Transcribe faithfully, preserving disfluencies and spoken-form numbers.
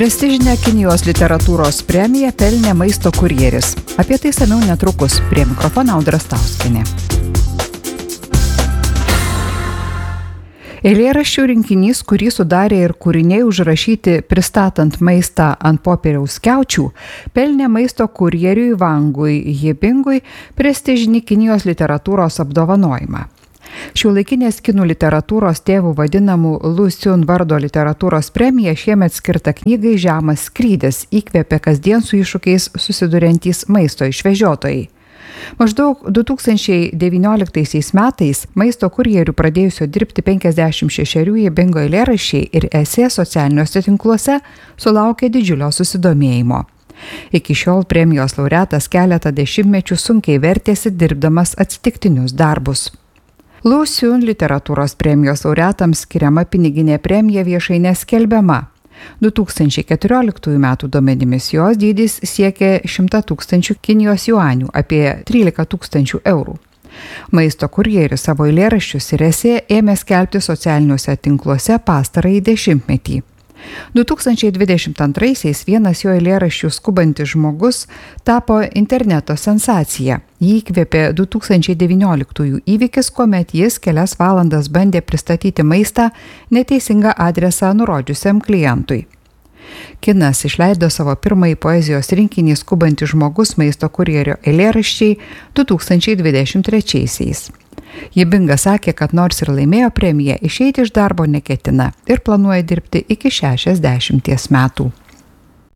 Prestižinę Kinijos literatūros premiją pelnė maisto kurjeris. Apie tai samiau netrukus. Prie mikrofono Audra Stauskienė. Eilėraščių rinkinys, kurį sudarė ir kūriniai užrašyti pristatant maistą ant popieriaus skiaučių, pelnė maisto kurjeriui Wangui Jibingui prestižinį Kinijos literatūros apdovanojimą. Šiuolaikinės kinų literatūros tėvų vadinamų Lu Xun vardo literatūros premija šiemet skirta knygai Žemas skrydis įkvėpė kasdien su iššūkiais susiduriantys maisto išvežiotojai. Maždaug du tūkstančiai devynioliktaisiais metais maisto kurjerių pradėjusio dirbti penkiasdešimt šešerių Jibingo eilėraščiai ir esė socialiniuose tinkluose sulaukė didžiulio susidomėjimo. Iki šiol premijos laureatas keletą dešimtmečių sunkiai vertėsi dirbdamas atsitiktinius darbus. Lu Xun literatūros premijos laureatams skiriama piniginė premija viešai neskelbiama. du tūkstančiai keturioliktųjų metų duomenimis jos dydis siekė šimtą tūkstančių Kinijos juanių, apie trylika tūkstančių eurų. Maisto kurjeris savo eilėraščius ir esė ėmė skelbti socialiniuose tinkluose pastarąjį dešimtmetį. du tūkstančiai dvidešimt antraisiais vienas jo eilėraščių skubantis žmogus tapo interneto sensacija. Jį įkvėpė du tūkstančiai devynioliktųjų įvykis, kuomet jis kelias valandas bandė pristatyti maistą neteisingą adresą nurodžiusiam klientui. Kinas išleido savo pirmąjį poezijos rinkinį Skubantis žmogus maisto kurjerio eilėraščiai du tūkstančiai dvidešimt trečiaisiais. Jibingas sakė, kad nors ir laimėjo premiją, išeiti iš darbo neketina ir planuoja dirbti iki šešiasdešimties metų.